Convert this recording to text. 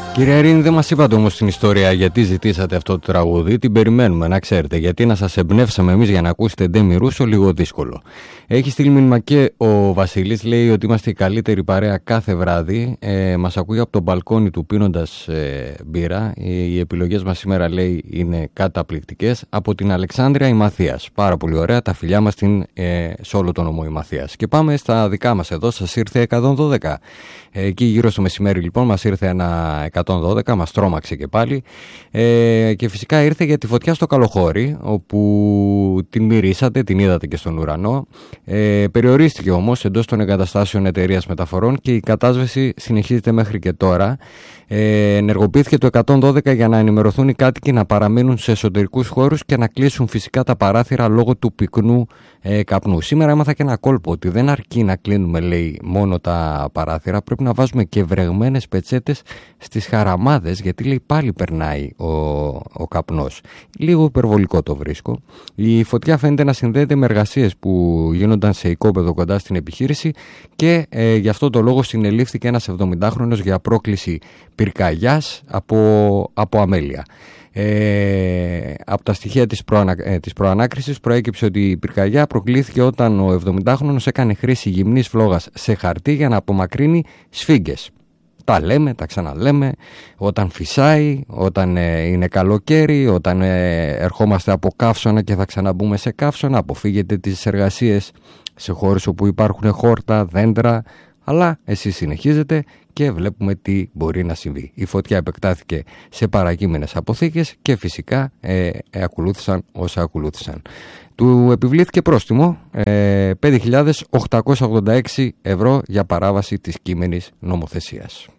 Κύριε Ειρήνη, δεν μας είπατε όμως την ιστορία γιατί ζητήσατε αυτό το τραγούδι. Την περιμένουμε, να ξέρετε. Γιατί να σας εμπνεύσαμε εμείς για να ακούσετε Ντέμι Ρούσο, λίγο δύσκολο. Έχει στείλει μήνυμα και ο Βασίλης, λέει ότι είμαστε η καλύτερη παρέα κάθε βράδυ. Μας ακούει από το μπαλκόνι του πίνοντας μπύρα. Οι επιλογές μας σήμερα, λέει, είναι καταπληκτικές. Από την Αλεξάνδρεια η Μαθίας. Πάρα πολύ ωραία. Τα φιλιά μας σε όλο τον ομό η Μαθίας. Και πάμε στα δικά μας εδώ. Σας ήρθε 112. Εκεί γύρω στο μεσημέρι λοιπόν μας ήρθε ένα 112, μας τρόμαξε και πάλι, και φυσικά ήρθε για τη φωτιά στο Καλοχώρι, όπου την μυρίσατε, την είδατε και στον ουρανό. Περιορίστηκε όμως εντός των εγκαταστάσεων εταιρείας μεταφορών και η κατάσβεση συνεχίζεται μέχρι και τώρα. Ενεργοποιήθηκε το 112 για να ενημερωθούν οι κάτοικοι να παραμείνουν σε εσωτερικούς χώρους και να κλείσουν φυσικά τα παράθυρα λόγω του πυκνού καπνού. Σήμερα έμαθα και ένα κόλπο ότι δεν αρκεί να κλείνουμε, λέει, μόνο τα παράθυρα, πρέπει να βάζουμε και βρεγμένες πετσέτες στις χαραμάδες, γιατί, λέει, πάλι περνάει ο καπνός. Λίγο υπερβολικό το βρίσκω. Η φωτιά φαίνεται να συνδέεται με εργασίες που γίνονταν σε οικόπεδο κοντά στην επιχείρηση και γι' αυτό το λόγο συνελήφθηκε ένας 70χρονος για πρόκληση πυρκαγιάς από αμέλεια. Από τα στοιχεία της προανάκρισης προέκυψε ότι η πυρκαγιά προκλήθηκε όταν ο 70χρονος έκανε χρήση γυμνής φλόγας σε χαρτί για να απομακρύνει σφίγγες. Τα λέμε, τα ξαναλέμε, όταν φυσάει, όταν είναι καλοκαίρι, όταν ερχόμαστε από καύσωνα και θα ξαναμπούμε σε καύσωνα. Αποφύγετε τις εργασίες σε χώρες όπου υπάρχουν χόρτα, δέντρα, αλλά εσείς συνεχίζετε και βλέπουμε τι μπορεί να συμβεί. Η φωτιά επεκτάθηκε σε παρακείμενες αποθήκες και φυσικά ακολούθησαν όσα ακολούθησαν. Του επιβλήθηκε πρόστιμο 5.886 ευρώ για παράβαση της κείμενης νομοθεσίας.